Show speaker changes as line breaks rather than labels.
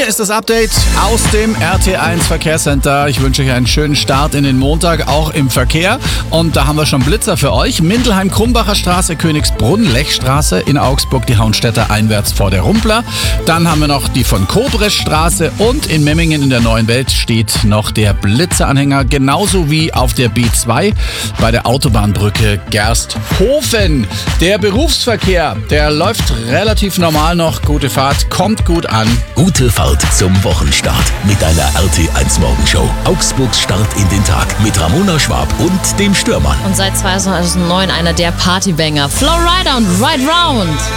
Hier ist das Update aus dem RT1 Verkehrscenter. Ich wünsche euch einen schönen Start in den Montag, auch im Verkehr. Und da haben wir schon Blitzer für euch. Mindelheim-Krumbacher Straße, Königsbrunn-Lechstraße, in Augsburg die Hauenstädter einwärts vor der Rumpler. Dann haben wir noch die von Kobresch-Straße und in Memmingen in der Neuen Welt steht noch der Blitzeranhänger, genauso wie auf der B2 bei der Autobahnbrücke Gersthofen. Der Berufsverkehr, der läuft relativ normal noch. Gute Fahrt, kommt gut an.
Gute Fahrt zum Wochenstart mit deiner RT1 Morgenshow. Augsburgs Start in den Tag mit Ramona Schwab und dem Stürmann.
Und seit 2009 einer der Partybanger. Flowrider und Ride Round.